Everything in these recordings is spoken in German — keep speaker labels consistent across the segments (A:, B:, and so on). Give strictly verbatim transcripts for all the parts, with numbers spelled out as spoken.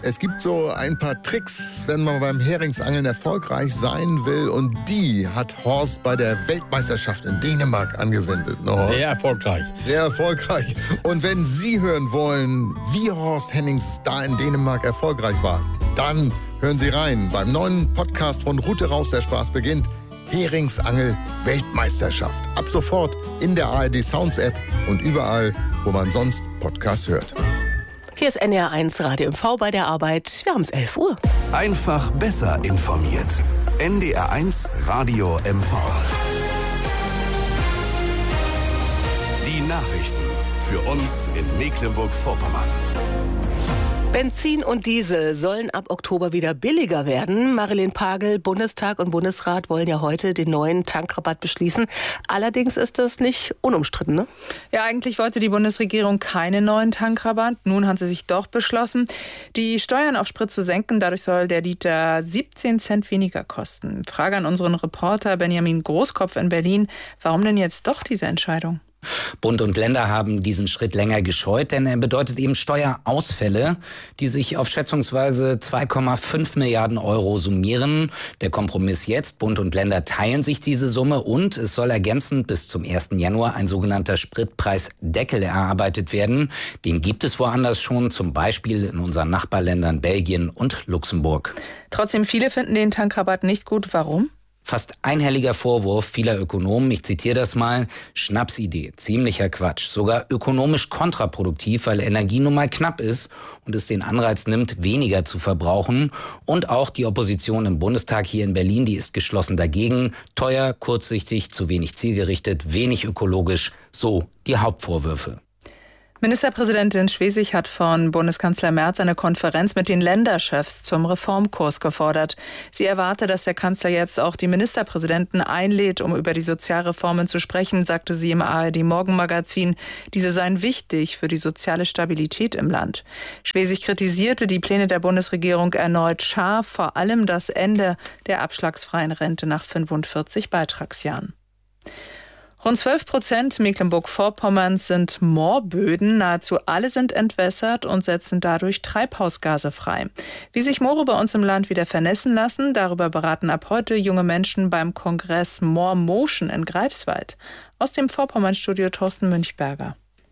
A: Es gibt so ein paar Tricks, wenn man beim Heringsangeln erfolgreich sein will. Und die hat Horst bei der Weltmeisterschaft in Dänemark angewendet. Ne, Horst?
B: Sehr erfolgreich.
A: Sehr erfolgreich. Und wenn Sie hören wollen, wie Horst Hennings da in Dänemark erfolgreich war, dann hören Sie rein beim neuen Podcast von Rute raus, der Spaß beginnt. Heringsangel Weltmeisterschaft. Ab sofort in der A R D Sounds App und überall, wo man sonst Podcasts hört.
C: Hier ist N D R eins Radio M V bei der Arbeit. Wir haben es elf Uhr.
D: Einfach besser informiert. N D R eins Radio M V. Die Nachrichten für uns in Mecklenburg-Vorpommern.
C: Benzin und Diesel sollen ab Oktober wieder billiger werden. Marilyn Pagel, Bundestag und Bundesrat wollen ja heute den neuen Tankrabatt beschließen. Allerdings ist das nicht unumstritten, ne?
E: Ja, eigentlich wollte die Bundesregierung keinen neuen Tankrabatt. Nun hat sie sich doch beschlossen, die Steuern auf Sprit zu senken. Dadurch soll der Liter siebzehn Cent weniger kosten. Frage an unseren Reporter Benjamin Großkopf in Berlin. Warum denn jetzt doch diese Entscheidung?
F: Bund und Länder haben diesen Schritt länger gescheut, denn er bedeutet eben Steuerausfälle, die sich auf schätzungsweise zwei Komma fünf Milliarden Euro summieren. Der Kompromiss jetzt, Bund und Länder teilen sich diese Summe und es soll ergänzend bis zum ersten Januar ein sogenannter Spritpreisdeckel erarbeitet werden. Den gibt es woanders schon, zum Beispiel in unseren Nachbarländern Belgien und Luxemburg.
E: Trotzdem, viele finden den Tankrabatt nicht gut. Warum?
F: Fast einhelliger Vorwurf vieler Ökonomen, ich zitiere das mal, Schnapsidee, ziemlicher Quatsch, sogar ökonomisch kontraproduktiv, weil Energie nun mal knapp ist und es den Anreiz nimmt, weniger zu verbrauchen. Und auch die Opposition im Bundestag hier in Berlin, die ist geschlossen dagegen. Teuer, kurzsichtig, zu wenig zielgerichtet, wenig ökologisch, so die Hauptvorwürfe.
E: Ministerpräsidentin Schwesig hat von Bundeskanzler Merz eine Konferenz mit den Länderchefs zum Reformkurs gefordert. Sie erwarte, dass der Kanzler jetzt auch die Ministerpräsidenten einlädt, um über die Sozialreformen zu sprechen, sagte sie im A R D-Morgenmagazin. Diese seien wichtig für die soziale Stabilität im Land. Schwesig kritisierte die Pläne der Bundesregierung erneut scharf, vor allem das Ende der abschlagsfreien Rente nach fünfundvierzig Beitragsjahren. Rund zwölf Prozent Mecklenburg-Vorpommerns sind Moorböden. Nahezu alle sind entwässert und setzen dadurch Treibhausgase frei. Wie sich Moore bei uns im Land wieder vernässen lassen, darüber beraten ab heute junge Menschen beim Kongress More Motion in Greifswald. Aus dem Vorpommern-Studio Thorsten Münchberger.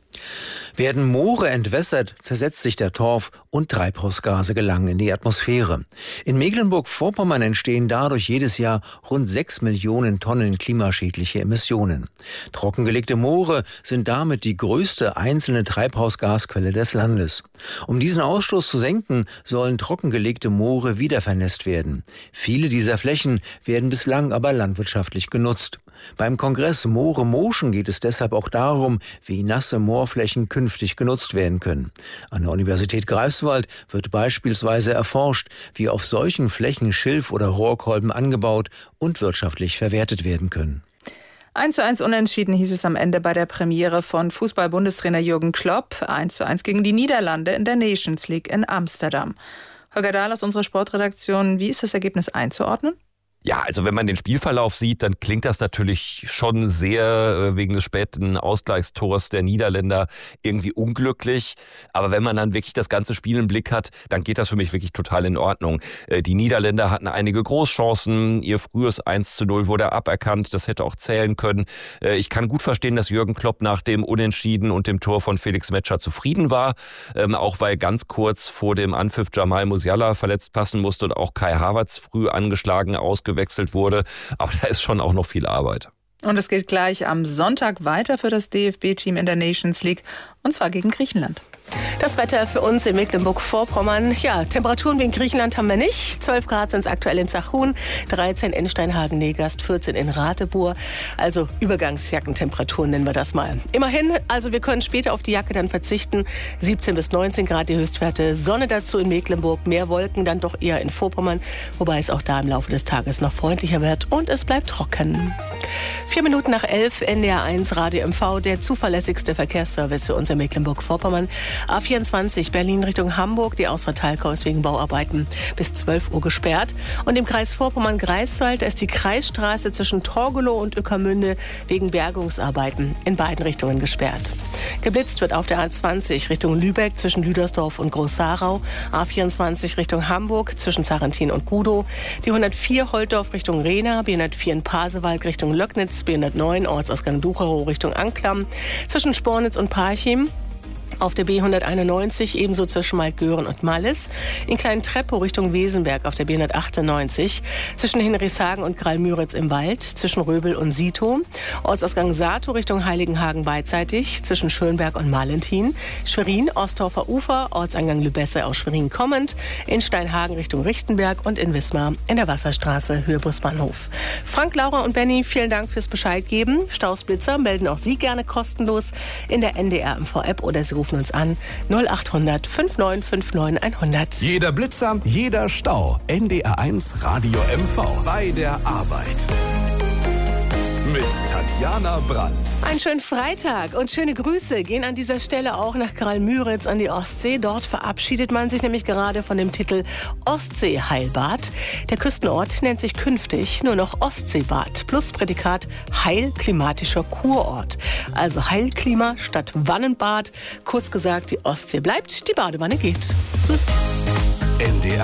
G: Werden Moore entwässert, zersetzt sich der Torf und Treibhausgase gelangen in die Atmosphäre. In Mecklenburg-Vorpommern entstehen dadurch jedes Jahr rund sechs Millionen Tonnen klimaschädliche Emissionen. Trockengelegte Moore sind damit die größte einzelne Treibhausgasquelle des Landes. Um diesen Ausstoß zu senken, sollen trockengelegte Moore wiedervernässt werden. Viele dieser Flächen werden bislang aber landwirtschaftlich genutzt. Beim Kongress More Motion geht es deshalb auch darum, wie nasse Moorflächen künftig genutzt werden können. An der Universität Greifswald wird beispielsweise erforscht, wie auf solchen Flächen Schilf oder Rohrkolben angebaut und wirtschaftlich verwertet werden können.
E: eins zu eins unentschieden hieß es am Ende bei der Premiere von Fußball-Bundestrainer Jürgen Klopp. eins zu eins gegen die Niederlande in der Nations League in Amsterdam. Holger Dahl aus unserer Sportredaktion, wie ist das Ergebnis einzuordnen?
H: Ja, also wenn man den Spielverlauf sieht, dann klingt das natürlich schon sehr äh, wegen des späten Ausgleichstors der Niederländer irgendwie unglücklich. Aber wenn man dann wirklich das ganze Spiel im Blick hat, dann geht das für mich wirklich total in Ordnung. Äh, die Niederländer hatten einige Großchancen. Ihr frühes eins zu null wurde aberkannt. Das hätte auch zählen können. Äh, ich kann gut verstehen, dass Jürgen Klopp nach dem Unentschieden und dem Tor von Felix Metscher zufrieden war. Ähm, auch weil ganz kurz vor dem Anpfiff Jamal Musiala verletzt passen musste und auch Kai Havertz früh angeschlagen ausgewechselt wurde. Aber da ist schon auch noch viel Arbeit.
E: Und es geht gleich am Sonntag weiter für das D F B-Team in der Nations League, und zwar gegen Griechenland.
C: Das Wetter für uns in Mecklenburg-Vorpommern. Ja, Temperaturen wie in Griechenland haben wir nicht. zwölf Grad sind es aktuell in Zachun, dreizehn in Steinhagen-Negast, vierzehn in Ratebur. Also Übergangsjackentemperaturen nennen wir das mal. Immerhin, also wir können später auf die Jacke dann verzichten. siebzehn bis neunzehn Grad die Höchstwerte. Sonne dazu in Mecklenburg, mehr Wolken dann doch eher in Vorpommern. Wobei es auch da im Laufe des Tages noch freundlicher wird und es bleibt trocken. Vier Minuten nach elf, N D R eins Radio M V, der zuverlässigste Verkehrsservice für uns im in Mecklenburg-Vorpommern. A vierundzwanzig Berlin Richtung Hamburg. Die Ausfahrt Talkau ist wegen Bauarbeiten bis zwölf Uhr gesperrt. Und im Kreis Vorpommern-Greifswald ist die Kreisstraße zwischen Torgelow und Ueckermünde wegen Bergungsarbeiten in beiden Richtungen gesperrt. Geblitzt wird auf der A zwanzig Richtung Lübeck zwischen Lüdersdorf und Groß-Sarau. A vierundzwanzig Richtung Hamburg zwischen Sarrentin und Gudow. Die hundertvier Holtorf Richtung Rehna, B hundertvier in Pasewalk Richtung Löcknitz, B hundertneun Ortsausgang Ducherow Richtung Anklam, zwischen Spornitz und Parchim. Auf der B hunderteinundneunzig ebenso zwischen Maltgören und Mallis. In Klein-Treppow Richtung Wesenberg auf der B hundertachtundneunzig. Zwischen Hinrichshagen und Greil-Müritz im Wald. Zwischen Röbel und Sito. Ortsausgang Sato Richtung Heiligenhagen beidseitig. Zwischen Schönberg und Malentin. Schwerin, Ostdorfer Ufer. Ortseingang Lübesse aus Schwerin kommend. In Steinhagen Richtung Richtenberg und in Wismar in der Wasserstraße Höhe Busbahnhof. Frank, Laura und Benny, vielen Dank fürs Bescheid geben. Stausblitzer melden auch Sie gerne kostenlos in der N D R M V-App oder Sie rufen uns an null acht hundert neunundfünfzig neunundfünfzig hundert.
D: Jeder Blitzer, jeder Stau. N D R eins Radio M V. Bei der Arbeit. Mit Tatjana Brandt.
C: Einen schönen Freitag und schöne Grüße gehen an dieser Stelle auch nach Greil-Müritz an die Ostsee. Dort verabschiedet man sich nämlich gerade von dem Titel Ostseeheilbad. Der Küstenort nennt sich künftig nur noch Ostseebad plus Prädikat Heilklimatischer Kurort. Also Heilklima statt Wannenbad. Kurz gesagt, die Ostsee bleibt, die Badewanne geht.
D: N D R